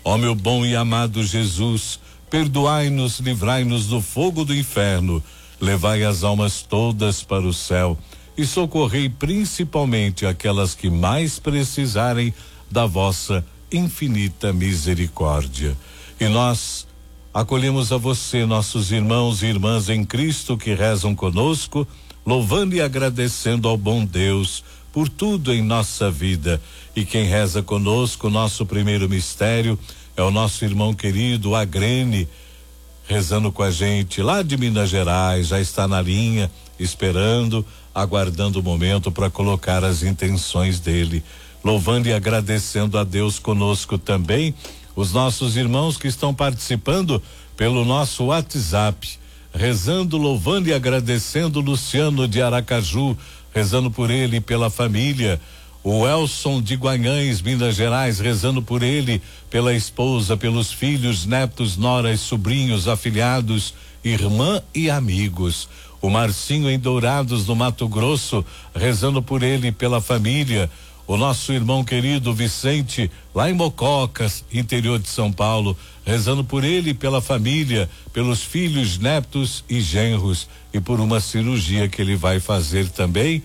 Ó meu bom e amado Jesus, perdoai-nos, livrai-nos do fogo do inferno, levai as almas todas para o céu e socorrei principalmente aquelas que mais precisarem da vossa infinita misericórdia. E nós acolhemos a você, nossos irmãos e irmãs em Cristo que rezam conosco, louvando e agradecendo ao bom Deus por tudo em nossa vida. E quem reza conosco, nosso primeiro mistério, é o nosso irmão querido Agrene, rezando com a gente lá de Minas Gerais, já está na linha, esperando, aguardando o momento para colocar as intenções dele, louvando e agradecendo a Deus conosco também, os nossos irmãos que estão participando pelo nosso WhatsApp, rezando, louvando e agradecendo Luciano de Aracaju, rezando por ele e pela família. O Elson de Guanhães, Minas Gerais, rezando por ele, pela esposa, pelos filhos, netos, noras, sobrinhos, afilhados, irmã e amigos. O Marcinho em Dourados, no Mato Grosso, rezando por ele e pela família. O nosso irmão querido Vicente, lá em Mococas, interior de São Paulo, rezando por ele e pela família, pelos filhos, netos e genros, e por uma cirurgia que ele vai fazer também.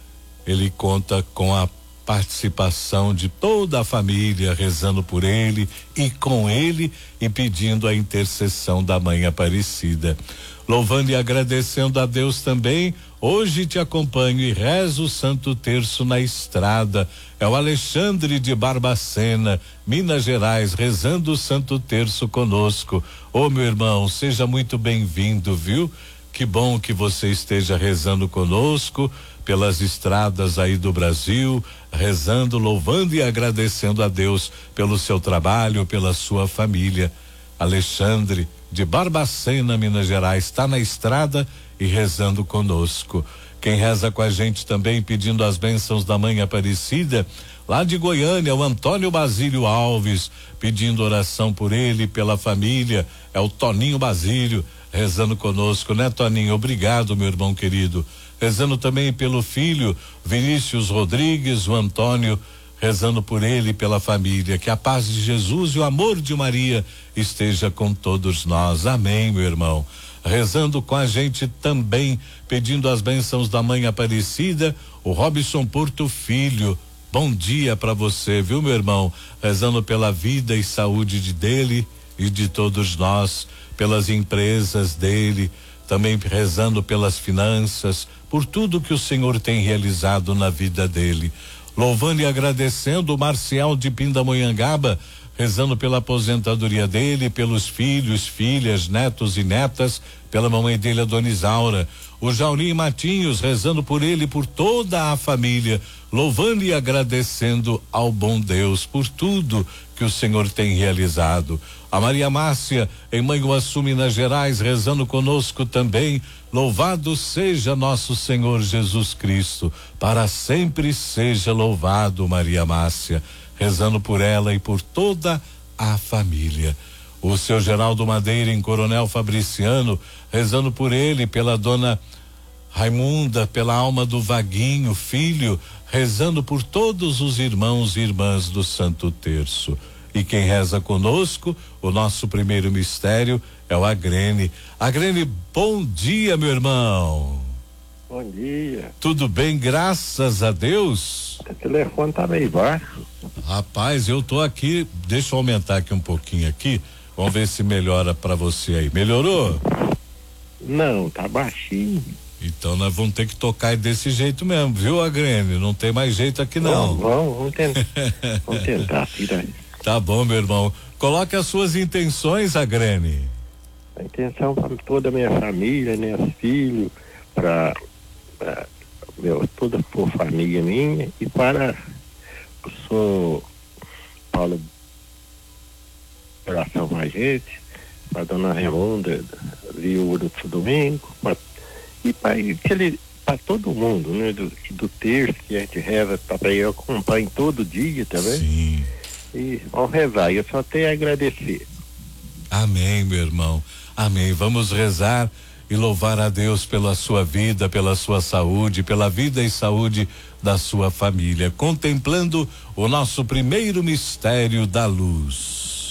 Ele conta com a participação de toda a família, rezando por ele e com ele e pedindo a intercessão da Mãe Aparecida. Louvando e agradecendo a Deus também, hoje te acompanho e rezo o Santo Terço na estrada. É o Alexandre de Barbacena, Minas Gerais, rezando o Santo Terço conosco. Ô meu irmão, seja muito bem-vindo, viu? Que bom que você esteja rezando conosco pelas estradas aí do Brasil, rezando, louvando e agradecendo a Deus pelo seu trabalho, pela sua família. Alexandre de Barbacena, Minas Gerais, está na estrada e rezando conosco. Quem reza com a gente também pedindo as bênçãos da Mãe Aparecida, lá de Goiânia, o Antônio Basílio Alves, pedindo oração por ele e pela família, é o Toninho Basílio, rezando conosco, né, Toninho? Obrigado, meu irmão querido. Rezando também pelo filho Vinícius Rodrigues, o Antônio, rezando por ele e pela família. Que a paz de Jesus e o amor de Maria esteja com todos nós. Amém, meu irmão. Rezando com a gente também, pedindo as bênçãos da Mãe Aparecida, o Robson Porto Filho. Bom dia para você, viu, meu irmão? Rezando pela vida e saúde dele e de todos nós, pelas empresas dele, também rezando pelas finanças, por tudo que o Senhor tem realizado na vida dele. Louvando e agradecendo o Marcial de Pindamonhangaba, rezando pela aposentadoria dele, pelos filhos, filhas, netos e netas, pela mamãe dele, a Dona Isaura. O Jaurim Matinhos, rezando por ele e por toda a família, louvando e agradecendo ao bom Deus por tudo que o Senhor tem realizado. A Maria Márcia, em Manhuaçu, Minas Gerais, rezando conosco também. Louvado seja nosso Senhor Jesus Cristo, para sempre seja louvado, Maria Márcia, rezando por ela e por toda a família. O seu Geraldo Madeira, em Coronel Fabriciano, rezando por ele, pela dona Raimunda, pela alma do Vaguinho, filho, rezando por todos os irmãos e irmãs do Santo Terço. E quem reza conosco, o nosso primeiro mistério, é o Agrene. Agrene, bom dia, meu irmão. Bom dia. Tudo bem, graças a Deus? O telefone tá meio baixo. Rapaz, eu tô aqui, deixa eu aumentar aqui um pouquinho aqui, vamos ver se melhora pra você aí. Melhorou? Não, tá baixinho. Então nós vamos ter que tocar desse jeito mesmo, viu, Agrene? Não tem mais jeito aqui não. Vamos tentar. Vamos tentar tirar. Tá bom, meu irmão. Coloque as suas intenções, Agrene. A intenção para toda a minha família, meus filhos, para toda a família minha e para o senhor Paulo, oração com a gente, para a dona Raimunda, viúva do domingo, e para todo mundo, né? Do terço que a gente reza, para eu acompanho todo dia, tá vendo? Sim. E vamos rezar, eu só tenho a agradecer. Amém, meu irmão. Amém. Vamos rezar e louvar a Deus pela sua vida, pela sua saúde, pela vida e saúde da sua família, contemplando o nosso primeiro mistério da luz.